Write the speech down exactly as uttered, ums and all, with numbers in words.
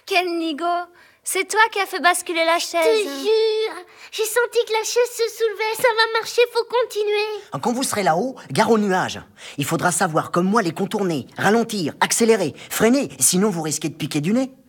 Quel nigo! C'est toi qui as fait basculer la chaise. Je te jure, j'ai senti que la chaise se soulevait. Ça va marcher, faut continuer. Quand vous serez là-haut, gare aux nuages. Il faudra savoir, comme moi, les contourner, ralentir, accélérer, freiner, sinon vous risquez de piquer du nez.